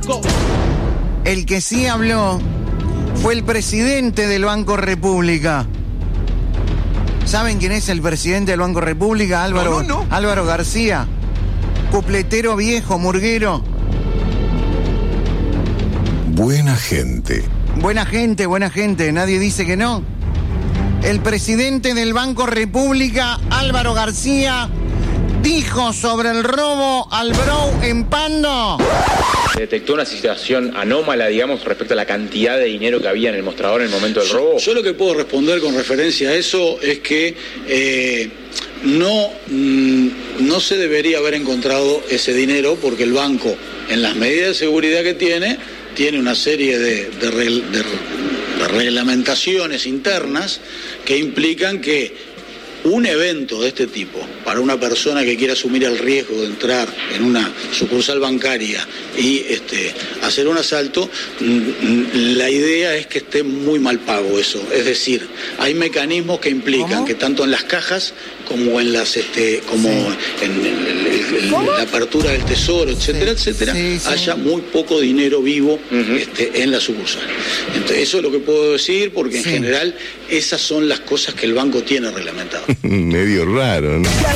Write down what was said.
Go. El que sí habló fue el presidente del Banco República. ¿Saben quién es el presidente del Banco República? Álvaro García. Cupletero viejo, murguero. Buena gente. Buena gente, nadie dice que no. El presidente del Banco República, Álvaro García, dijo sobre el robo al Brou en Pando. Se detectó una situación anómala, digamos, respecto a la cantidad de dinero que había en el mostrador en el momento del robo. Yo lo que puedo responder con referencia a eso es que no se debería haber encontrado ese dinero porque el banco, en las medidas de seguridad que tiene una serie de reglamentaciones internas que implican que un evento de este tipo, para una persona que quiera asumir el riesgo de entrar en una sucursal bancaria y hacer un asalto, la idea es que esté muy mal pago eso. Es decir, hay mecanismos que implican que tanto en las cajas como en las en la apertura del tesoro, etcétera, haya muy poco dinero vivo en la sucursal. Entonces, eso es lo que puedo decir, porque en general esas son las cosas que el banco tiene reglamentado. Medio raro, ¿no?